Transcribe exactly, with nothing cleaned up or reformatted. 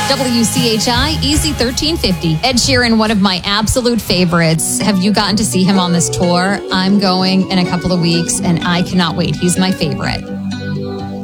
W C H I Easy thirteen fifty. Ed Sheeran, one of my absolute favorites. Have you gotten to see him on this tour? I'm going in a couple of weeks, and I cannot wait. He's my favorite.